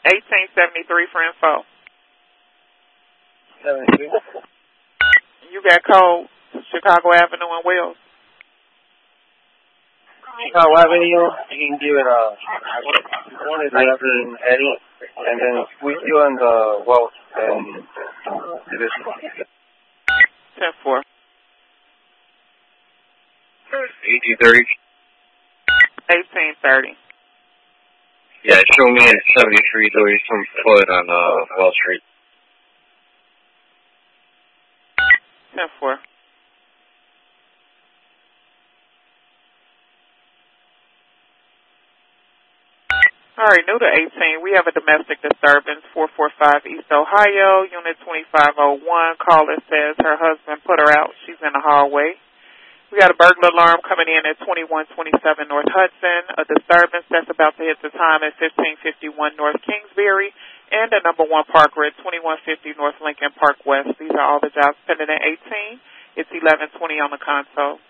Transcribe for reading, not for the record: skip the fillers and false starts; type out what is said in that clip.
1873 for info. 73. You got code Chicago Avenue and Wells. Chicago Avenue, you can give it a 1980, and then we you on the Wells and it is 10-4. 1830. 1830. Yeah, show me at 73 some foot on Wall Street. 10-4. All right, new to 18. We have a domestic disturbance, 445 East Ohio, Unit 2501. Caller says her husband put her out. She's in the hallway. We got a burglar alarm coming in at 2127 North Hudson, a disturbance that's about to hit the time at 1551 North Kingsbury, and a number 1 Parker at 2150 North Lincoln Park West. These are all the jobs pending at 18. It's 1120 on the console.